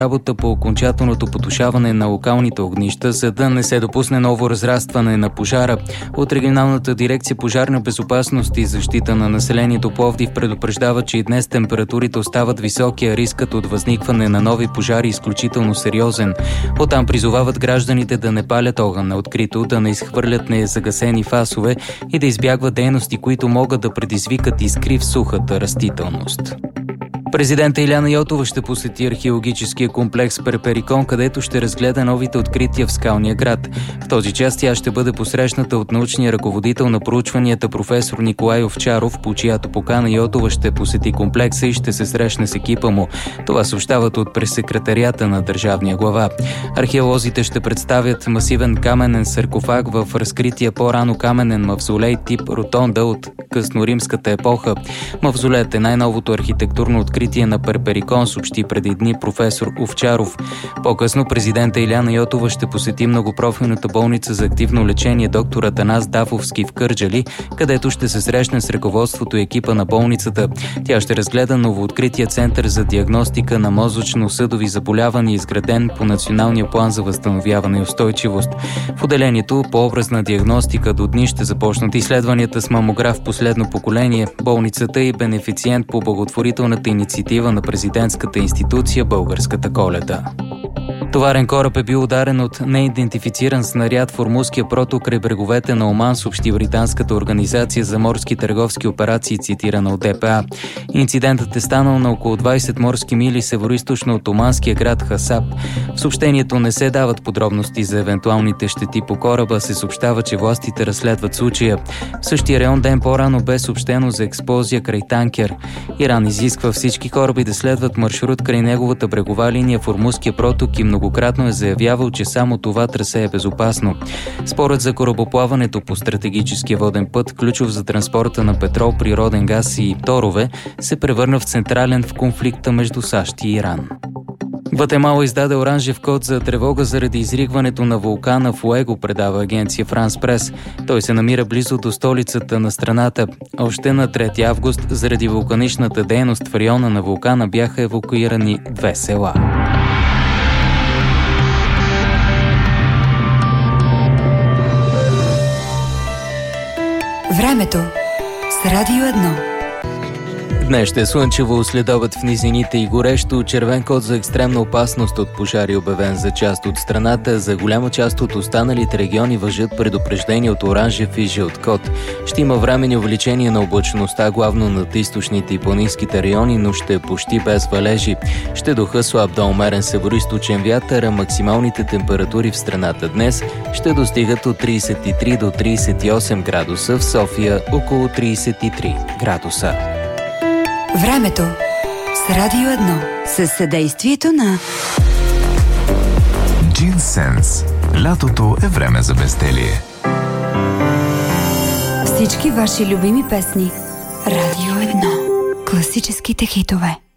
работа по окончателното потушаване на локалните огнища, за да не се допусне ново разрастване на пожара. От Регионалната дирекция пожарна безопасност и защита на населението Пловдив предупреждава, че и днес температурите остават високи, а рискът от възникване на нови пожари изключително сериозен. Оттам призовават гражданите да не палят огън на открито, да не изхвърлят незагасени фасове и да избягват дейности, които могат да предизвикат искри в сухата растителност. Президента Илияна Йотова ще посети археологическия комплекс Перперикон, където ще разгледа новите открития в скалния град. В този час тя ще бъде посрещната от научния ръководител на проучванията професор Николай Овчаров, по чиято покана Йотова ще посети комплекса и ще се срещне с екипа му. Това съобщават от прес-секретарията на държавния глава. Археолозите ще представят масивен каменен саркофаг в разкрития по-рано каменен мавзолей тип ротонда от късноримската епоха. Мавзолеят е най-новото архитектурно откритие на Перперикон, съобщи преди дни професор Овчаров. По-късно президента Илияна Йотова ще посети многопрофилната болница за активно лечение доктор Атанас Дафовски в Кърджали, където ще се срещне с ръководството и екипа на болницата. Тя ще разгледа новооткрития център за диагностика на мозъчно-съдови заболявания, изграден по Националния план за възстановяване и устойчивост. В отделението по образна диагностика до дни ще започнат изследванията с мамограф последно поколение. Болницата е бенефициент по благотворителната инициатива на президентската институция Българската Коледа. Товарен кораб е бил ударен от неидентифициран снаряд в Ормузския проток край бреговете на Оман, съобщи британската организация за морски търговски операции, цитирана от ДПА. Инцидентът е станал на около 20 морски мили североизточно от оманския град Хасаб. В съобщението не се дават подробности за евентуалните щети по кораба, се съобщава, че властите разследват случая. В същия район ден по-рано бе съобщено за експлозия край танкер. Иран изисква всички кораби да следват маршрут край неговата брегова линия в Ормузския проток и многократно е заявявал, че само това трасе е безопасно. Спорът за корабоплаването по стратегическия воден път, ключов за транспорта на петрол, природен газ и торове, се превърна в централен в конфликта между САЩ и Иран. Гватемала издаде оранжев код за тревога заради изригването на вулкана Фуего, предава агенция Франс Прес. Той се намира близо до столицата на страната. Още на 3 август заради вулканичната дейност в района на вулкана бяха евакуирани 2 села. Времето с Радио 1. Днес ще е слънчево, следобед в низините и горещо. Червен код за екстремна опасност от пожари обявен за част от страната. За голяма част от останалите региони важат предупреждения от оранжев и жълт код. Ще има временни увеличения на облачността, главно над източните и планинските райони, но ще е почти без валежи. Ще духа слаб до умерен североизточен вятър, а максималните температури в страната днес ще достигат от 33 до 38 градуса, в София около 33 градуса. Времето с Радио 1 със съдействието на Джинсенс. Лятото е време за безделие. Всички ваши любими песни. Радио 1. Класическите хитове.